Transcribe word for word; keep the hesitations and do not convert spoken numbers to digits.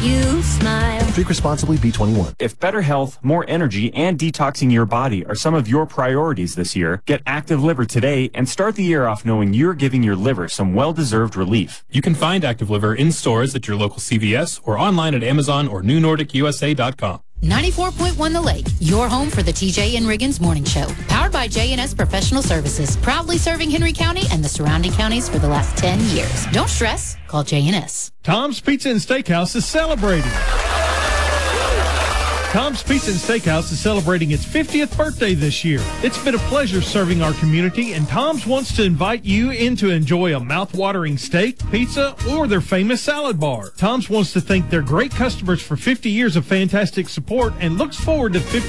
you smile. Drink responsibly, B twenty-one. If better health, more energy, and detoxing your body are some of your priorities this year, get Active Liver today and start the year off knowing you're giving your liver some well-deserved relief. You can find Active Liver in stores at your local C V S or online at Amazon or new nordic u s a dot com. ninety-four point one The Lake, your home for the T J and Riggins Morning Show. Powered by J and S Professional Services, proudly serving Henry County and the surrounding counties for the last ten years. Don't stress, call J and S. Tom's Pizza and Steakhouse is celebrating. Tom's Pizza and Steakhouse is celebrating its fiftieth birthday this year. It's been a pleasure serving our community, and Tom's wants to invite you in to enjoy a mouth-watering steak, pizza, or their famous salad bar. Tom's wants to thank their great customers for fifty years of fantastic support and looks forward to fifty